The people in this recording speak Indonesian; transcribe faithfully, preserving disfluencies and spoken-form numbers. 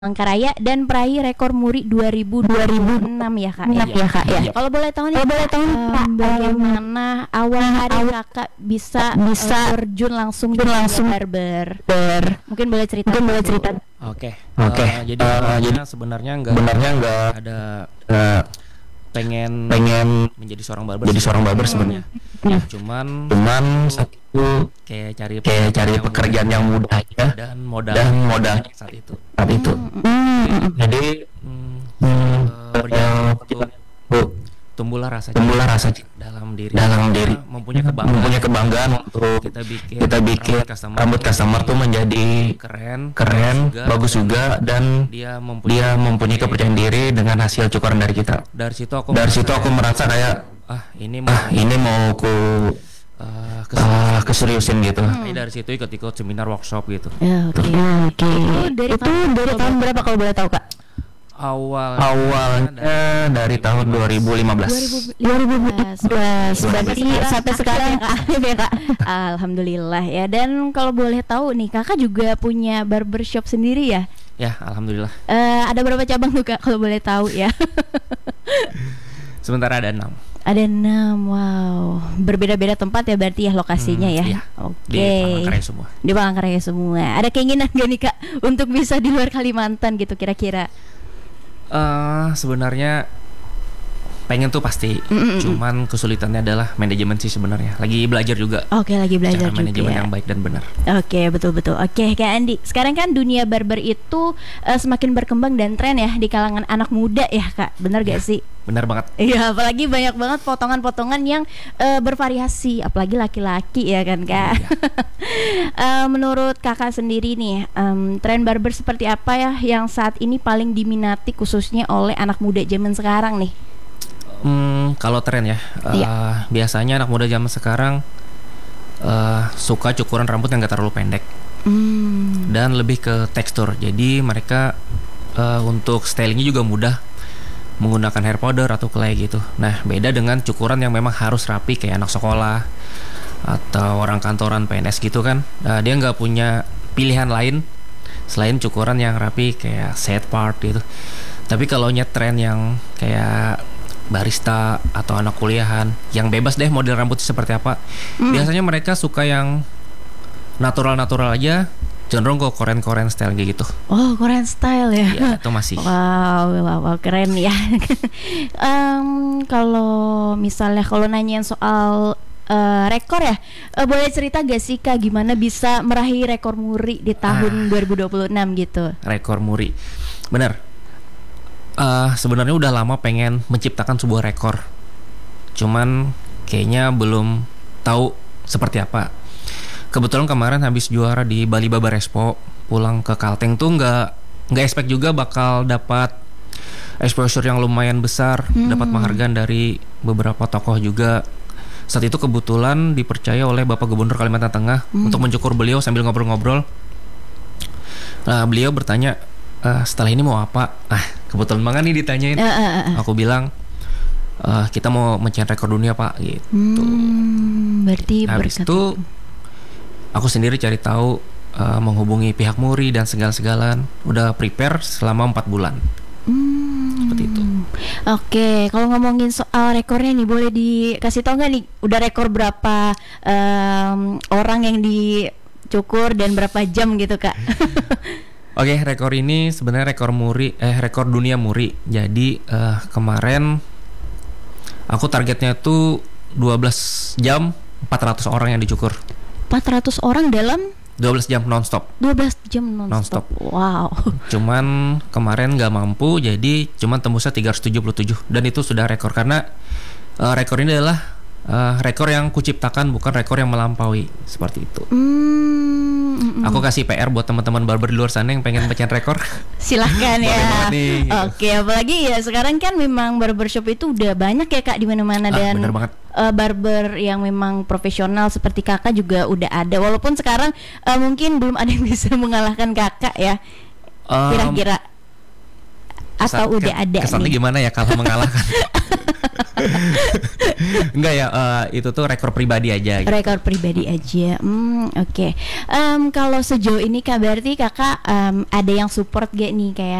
Mangkaraya dan peraih rekor muri dua ribu dua puluh enam ya Kak. Iya ya Kak ya. Kalau boleh tahu nih, Kalau boleh tahu nih, um, Kak, bagaimana awal hari Kakak bisa bisa uh, terjun langsung terjun di langsung dunia barber? ber Mungkin boleh cerita. mungkin boleh cerita. Oke. Oke. Eh, jadi Eh, awalnya jadi sebenarnya enggak sebenarnya enggak ada eh, pengen pengen menjadi seorang barber. jadi seorang barber sebenarnya. sebenarnya. Cuman Cuman satu kayak cari kayak cari yang pekerjaan yang mudah aja dan modal dan modalnya saat itu. saat itu. Jadi Hmm, hmm, eh, eh, berjalan waktu Bu, tumbuhlah rasa tumbuhlah rasa cinta dalam diri. dalam diri, Kita mempunyai kebanggaan. mempunyai kebanggaan untuk Kita bikin kita bikin rambut customer, rambut customer tuh menjadi keren, keren, bagus juga, dan Dia mempunyai, dia mempunyai kepercayaan diri dengan hasil cukuran dari kita. Dari situ aku Dari merasa situ aku kayak, merasa kayak ah ini mau ah ini mau ku eh, ah, keseriusin gitu. Jadi dari situ ikut-ikut seminar workshop gitu. Ya, oke. Oke. Itu dari Itu tahun- dari tahun berapa kalau boleh tahu Kak? Awal Awalnya dari tahun dua ribu lima belas. dua ribu lima belas. Berarti Sekarang sampai sekarang aktif ya Kak. Alhamdulillah ya. Dan kalau boleh tahu nih, Kakak juga punya barbershop sendiri ya? ya alhamdulillah. Eh, ada berapa cabang tuh Kak kalau boleh tahu ya? Sementara ada enam Ada enam, wow. Berbeda-beda tempat ya berarti ya lokasinya Hmm, ya? iya. Oke. di Palangkaraya semua. Di Palangkaraya semua. Ada keinginan gak nih Kak untuk bisa di luar Kalimantan gitu kira-kira? Eh sebenarnya pengen tuh pasti, Mm-mm. cuman kesulitannya adalah manajemen sih sebenarnya. Lagi belajar juga Oke, lagi belajar cara juga. manajemen yang baik dan benar. Oke, betul-betul. Oke, Kak Andi. Sekarang kan dunia barber itu eh, semakin berkembang dan tren ya di kalangan anak muda ya, Kak. Benar gak sih? Benar banget. Iya, apalagi banyak banget potongan-potongan yang eh, bervariasi, apalagi laki-laki ya kan, Kak. Iya. Eh, menurut Kakak sendiri nih, em, tren barber seperti apa ya yang saat ini paling diminati khususnya oleh anak muda zaman sekarang nih? Hmm, kalau tren ya, eh, Iya. biasanya anak muda zaman sekarang eh, suka cukuran rambut yang gak terlalu pendek Hmm. dan lebih ke tekstur. Jadi mereka eh, untuk stylingnya juga mudah, menggunakan hair powder atau clay gitu. Nah, beda dengan cukuran yang memang harus rapi kayak anak sekolah atau orang kantoran P N S gitu kan. Nah, dia nggak punya pilihan lain selain cukuran yang rapi kayak set part gitu. Tapi kalau nyet tren yang kayak barista atau anak kuliahan yang bebas deh model rambutnya seperti apa, Hmm. biasanya mereka suka yang natural-natural aja, cenderung ke Korean-Korean style kayak gitu. Oh, Korean style ya. Ya, itu masih. Wow, wow, wow, keren ya. Em, kalau misalnya kalau nanyain soal eh, rekor ya, eh, boleh cerita gak sih Kak gimana bisa meraih rekor muri di tahun dua ribu dua puluh enam gitu? Rekor muri. Bener. Eh, sebenarnya udah lama pengen menciptakan sebuah rekor. Cuman kayaknya belum tahu seperti apa. Kebetulan kemarin habis juara di Bali Barber Expo, pulang ke Kalteng tuh nggak nggak expect juga bakal dapat exposure yang lumayan besar, Hmm. dapat penghargaan dari beberapa tokoh juga. Saat itu kebetulan dipercaya oleh Bapak Gubernur Kalimantan Tengah Hmm. untuk mencukur beliau sambil ngobrol-ngobrol. Nah, beliau bertanya, "Eh, setelah ini mau apa?" Ah, kebetulan banget nih ditanyain. Eh, eh, eh. Aku bilang, "Eh, kita mau mencetak rekor dunia Pak," gitu. Hmm, berarti Habis berkat itu aku sendiri cari tahu, eh, menghubungi pihak muri dan segala-segalan. Udah prepare selama empat bulan. Hmm. Seperti itu. Oke, kalau ngomongin soal rekornya nih, boleh dikasih tau nggak nih, udah rekor berapa em, orang yang dicukur dan berapa jam gitu Kak? Oke, rekor ini sebenarnya rekor muri, eh rekor dunia muri. Jadi eh, kemarin aku targetnya tuh dua belas jam empat ratus orang yang dicukur. empat ratus orang dalam dua belas jam nonstop. dua belas jam non-stop. Non-stop. Wow. Cuman kemarin nggak mampu, jadi cuman tembusnya tiga ratus tujuh puluh tujuh dan itu sudah rekor karena eh, rekor ini adalah eh, rekor yang kuciptakan, bukan rekor yang melampaui, seperti itu. Hmm, mm, mm. Aku kasih P R buat teman-teman barber di luar sana yang pengen pecahin rekor. Silahkan ya. Boleh banget nih, gitu. Oke, apalagi ya sekarang kan memang barbershop itu udah banyak ya Kak di mana-mana Ah, dan bener banget. eh, barber yang memang profesional seperti Kakak juga udah ada. Walaupun sekarang eh, mungkin belum ada yang bisa mengalahkan Kakak ya. Em, Kira-kira atau Kesan- udah ke- ada kesannya nih? gimana ya kalau mengalahkan? Enggak ya, eh, itu tuh rekor pribadi aja. Gitu. Rekor pribadi aja. Hmm, oke. Em, kalau sejauh ini Kak berarti Kakak em, ada yang support gak nih kayak